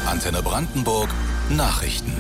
Antenne Brandenburg Nachrichten.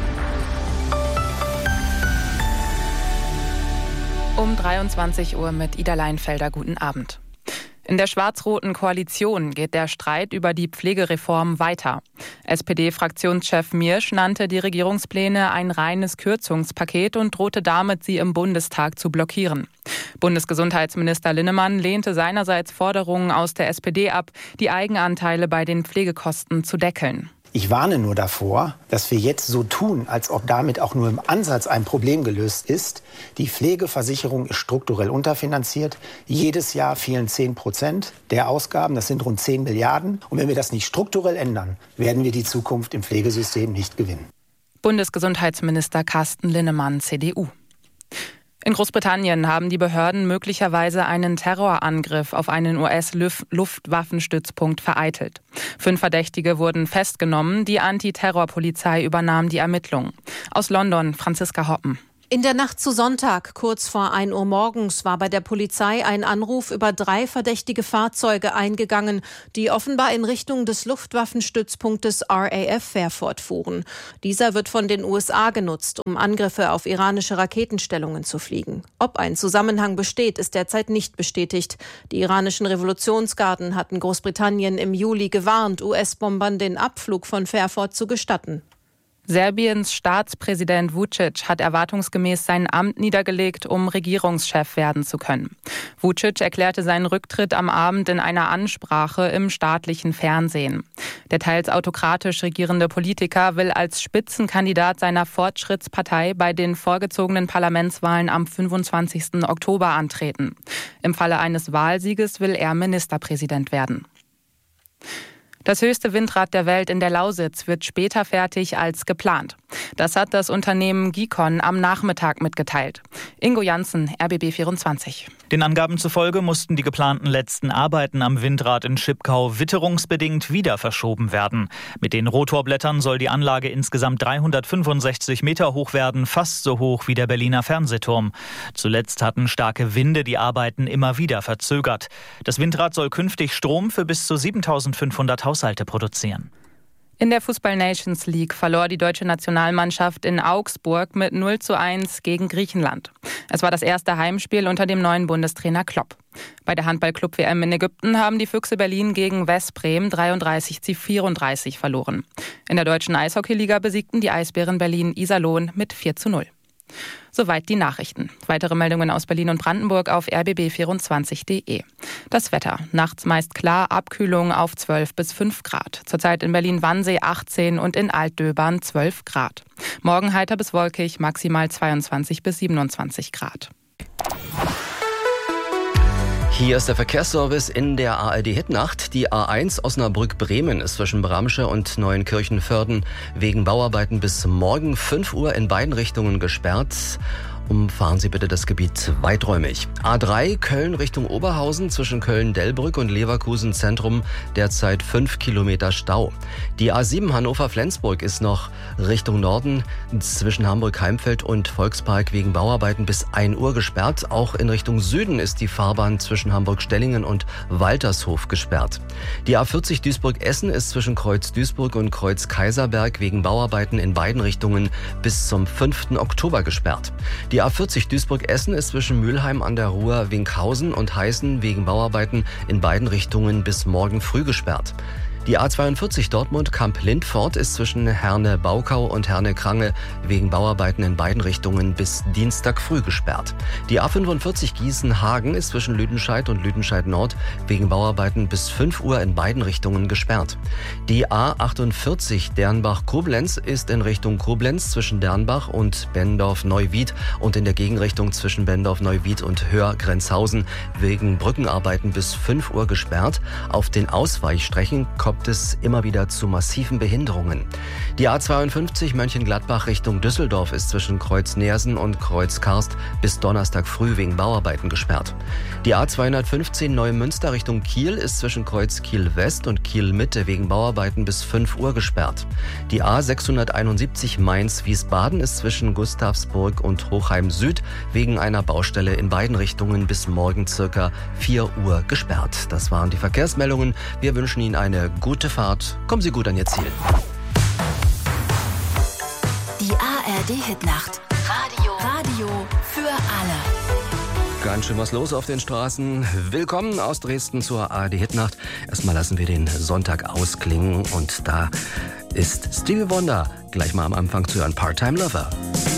Um 23 Uhr mit Ida Leinfelder. Guten Abend. In der schwarz-roten Koalition geht der Streit über die Pflegereform weiter. SPD-Fraktionschef Miersch nannte die Regierungspläne ein reines Kürzungspaket und drohte damit, sie im Bundestag zu blockieren. Bundesgesundheitsminister Linnemann lehnte seinerseits Forderungen aus der SPD ab, die Eigenanteile bei den Pflegekosten zu deckeln. Ich warne nur davor, dass wir jetzt so tun, als ob damit auch nur im Ansatz ein Problem gelöst ist. Die Pflegeversicherung ist strukturell unterfinanziert. Jedes Jahr fehlen 10% der Ausgaben. Das sind rund 10 Milliarden. Und wenn wir das nicht strukturell ändern, werden wir die Zukunft im Pflegesystem nicht gewinnen. Bundesgesundheitsminister Carsten Linnemann, CDU. In Großbritannien haben die Behörden möglicherweise einen Terrorangriff auf einen US-Luftwaffenstützpunkt vereitelt. 5 Verdächtige wurden festgenommen. Die Antiterrorpolizei übernahm die Ermittlungen. Aus London, Franziska Hoppen. In der Nacht zu Sonntag, kurz vor 1 Uhr morgens, war bei der Polizei ein Anruf über 3 verdächtige Fahrzeuge eingegangen, die offenbar in Richtung des Luftwaffenstützpunktes RAF Fairford fuhren. Dieser wird von den USA genutzt, um Angriffe auf iranische Raketenstellungen zu fliegen. Ob ein Zusammenhang besteht, ist derzeit nicht bestätigt. Die iranischen Revolutionsgarden hatten Großbritannien im Juli gewarnt, US-Bombern den Abflug von Fairford zu gestatten. Serbiens Staatspräsident Vučić hat erwartungsgemäß sein Amt niedergelegt, um Regierungschef werden zu können. Vučić erklärte seinen Rücktritt am Abend in einer Ansprache im staatlichen Fernsehen. Der teils autokratisch regierende Politiker will als Spitzenkandidat seiner Fortschrittspartei bei den vorgezogenen Parlamentswahlen am 25. Oktober antreten. Im Falle eines Wahlsieges will er Ministerpräsident werden. Das höchste Windrad der Welt in der Lausitz wird später fertig als geplant. Das hat das Unternehmen Gicon am Nachmittag mitgeteilt. Ingo Janssen, RBB24. Den Angaben zufolge mussten die geplanten letzten Arbeiten am Windrad in Schipkau witterungsbedingt wieder verschoben werden. Mit den Rotorblättern soll die Anlage insgesamt 365 Meter hoch werden, fast so hoch wie der Berliner Fernsehturm. Zuletzt hatten starke Winde die Arbeiten immer wieder verzögert. Das Windrad soll künftig Strom für bis zu 7.500 Haushalte produzieren. In der Fußball-Nations League verlor die deutsche Nationalmannschaft in Augsburg mit 0:1 gegen Griechenland. Es war das erste Heimspiel unter dem neuen Bundestrainer Klopp. Bei der Handball-Club-WM in Ägypten haben die Füchse Berlin gegen Westbrem 33:34 verloren. In der deutschen Eishockeyliga besiegten die Eisbären Berlin Iserlohn mit 4:0. Soweit die Nachrichten. Weitere Meldungen aus Berlin und Brandenburg auf rbb24.de. Das Wetter. Nachts meist klar, Abkühlung auf 12 bis 5 Grad. Zurzeit in Berlin-Wannsee 18 und in Altdöbern 12 Grad. Morgen heiter bis wolkig, maximal 22 bis 27 Grad. Hier ist der Verkehrsservice in der ARD-Hitnacht. Die A1 Osnabrück-Bremen ist zwischen Bramsche und Neuenkirchen-Vörden wegen Bauarbeiten bis morgen 5 Uhr in beiden Richtungen gesperrt. Umfahren Sie bitte das Gebiet weiträumig. A3 Köln Richtung Oberhausen zwischen Köln-Delbrück und Leverkusen Zentrum derzeit 5 Kilometer Stau. Die A7 Hannover-Flensburg ist noch Richtung Norden zwischen Hamburg-Heimfeld und Volkspark wegen Bauarbeiten bis 1 Uhr gesperrt. Auch in Richtung Süden ist die Fahrbahn zwischen Hamburg-Stellingen und Waltershof gesperrt. Die A40 Duisburg-Essen ist zwischen Kreuz-Duisburg und Kreuz-Kaiserberg wegen Bauarbeiten in beiden Richtungen bis zum 5. Oktober gesperrt. Die A40 Duisburg-Essen ist zwischen Mülheim an der Ruhr, Winkhausen und Heißen wegen Bauarbeiten in beiden Richtungen bis morgen früh gesperrt. Die A42 Dortmund-Kamp-Lindfort ist zwischen Herne-Baukau und Herne-Krange wegen Bauarbeiten in beiden Richtungen bis Dienstag früh gesperrt. Die A45 Gießen-Hagen ist zwischen Lüdenscheid und Lüdenscheid-Nord wegen Bauarbeiten bis 5 Uhr in beiden Richtungen gesperrt. Die A48 Dernbach-Koblenz ist in Richtung Koblenz zwischen Dernbach und Benndorf-Neuwied und in der Gegenrichtung zwischen Benndorf-Neuwied und Höhr-Grenzhausen wegen Brückenarbeiten bis 5 Uhr gesperrt. Auf den Ausweichstrecken kommt es immer wieder zu massiven Behinderungen. Die A52 Mönchengladbach Richtung Düsseldorf ist zwischen Kreuz Neersen und Kreuz Karst bis Donnerstag früh wegen Bauarbeiten gesperrt. Die A215 Neumünster Richtung Kiel ist zwischen Kreuz Kiel West und Kiel Mitte wegen Bauarbeiten bis 5 Uhr gesperrt. Die A671 Mainz-Wiesbaden ist zwischen Gustavsburg und Hochheim Süd wegen einer Baustelle in beiden Richtungen bis morgen circa 4 Uhr gesperrt. Das waren die Verkehrsmeldungen. Wir wünschen Ihnen eine gute Fahrt. Kommen Sie gut an Ihr Ziel. Die ARD-Hitnacht. Radio für alle. Ganz schön was los auf den Straßen. Willkommen aus Dresden zur ARD-Hitnacht. Erstmal lassen wir den Sonntag ausklingen und da ist Stevie Wonder gleich mal am Anfang zu hören. Part-Time Lover.